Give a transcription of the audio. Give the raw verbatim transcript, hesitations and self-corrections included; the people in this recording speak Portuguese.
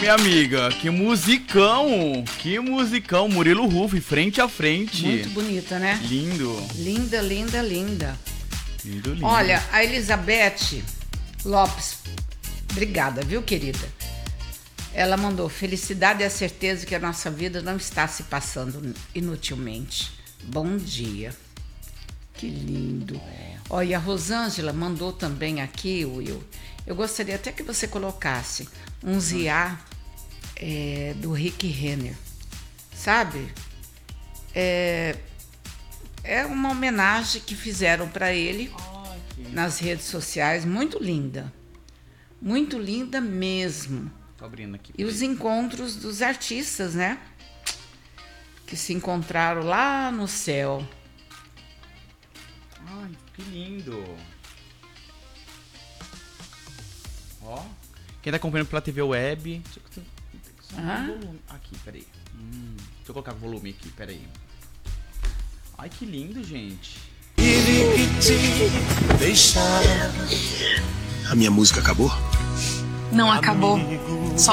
minha amiga, que musicão! Que musicão, Murilo Huff, frente a frente. Muito bonita, né? Lindo. Linda, linda, linda. Lindo, lindo. Olha, a Elizabeth Lopes, obrigada, viu, querida? Ela mandou: felicidade e a certeza que a nossa vida não está se passando inutilmente. Bom dia. Que lindo. Olha, a Rosângela mandou também aqui, Will. Eu gostaria até que você colocasse um Zia é, do Rick Renner. Sabe? É, é uma homenagem que fizeram para ele nas redes sociais. Muito linda. Muito linda mesmo. Tô abrindo aqui. E os encontros dos artistas, né? Que se encontraram lá no céu. Ai, que lindo. Ó. Quem tá acompanhando pela T V Web. Ah. Volume. Aqui, peraí. Hum, deixa eu colocar o volume aqui, peraí. Ai, que lindo, gente. A minha música acabou? Não acabou. Só